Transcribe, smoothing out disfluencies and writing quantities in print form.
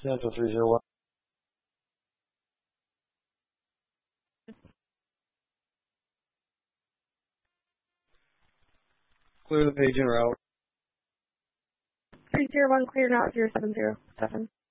Central 301. Clear the page en route. 301, clear now 0707.